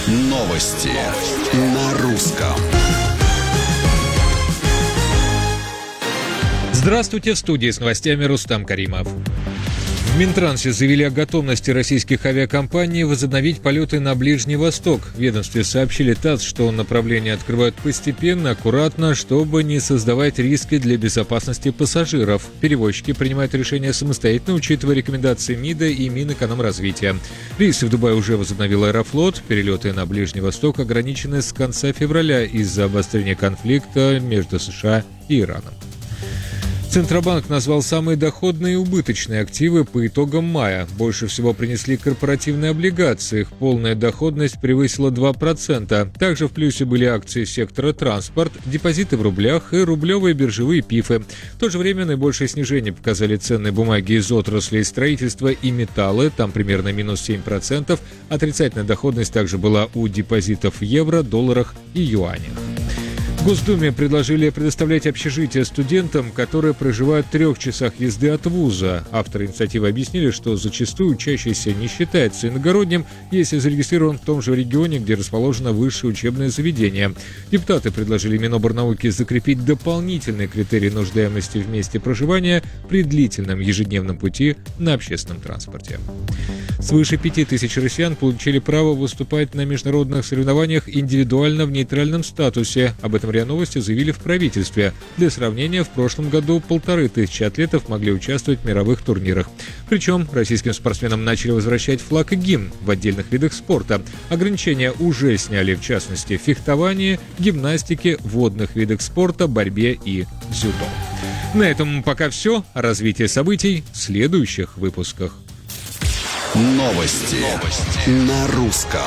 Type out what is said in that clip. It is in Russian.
Новости на русском. Здравствуйте, в студии с новостями Рустам Каримов. В Минтрансе заявили о готовности российских авиакомпаний возобновить полеты на Ближний Восток. В ведомстве сообщили ТАСС, что направления открывают постепенно, аккуратно, чтобы не создавать риски для безопасности пассажиров. Перевозчики принимают решения самостоятельно, учитывая рекомендации МИДа и Минэкономразвития. Рейсы в Дубай уже возобновил Аэрофлот. Перелеты на Ближний Восток ограничены с конца февраля из-за обострения конфликта между США и Ираном. Центробанк назвал самые доходные и убыточные активы по итогам мая. Больше всего принесли корпоративные облигации. Их полная доходность превысила 2%. Также в плюсе были акции сектора транспорт, депозиты в рублях и рублевые биржевые ПИФы. В то же время наибольшее снижение показали ценные бумаги из отраслей строительства и металлы, там примерно минус 7%. Отрицательная доходность также была у депозитов в евро, долларах и юанях. В Госдуме предложили предоставлять общежитие студентам, которые проживают в 3 часах езды от вуза. Авторы инициативы объяснили, что зачастую учащийся не считается иногородним, если зарегистрирован в том же регионе, где расположено высшее учебное заведение. Депутаты предложили Миноборнауки закрепить дополнительные критерии нуждаемости в месте проживания при длительном ежедневном пути на общественном транспорте. Свыше 5000 россиян получили право выступать на международных соревнованиях индивидуально в нейтральном статусе. Об этом РИА Новости заявили в правительстве. Для сравнения, в прошлом году 1500 атлетов могли участвовать в мировых турнирах. Причем российским спортсменам начали возвращать флаг и гимн в отдельных видах спорта. Ограничения уже сняли, в частности, в фехтовании, гимнастике, водных видах спорта, борьбе и дзюдо. На этом пока все. О развитии событий в следующих выпусках. Новости на русском.